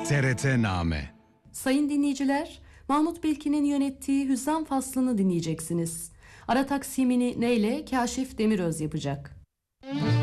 TRT-Name. Sayın dinleyiciler, Mahmut Bilkin'in yönettiği Hüzzam faslını dinleyeceksiniz. Ara taksimini neyle Kaşif Demiröz yapacak.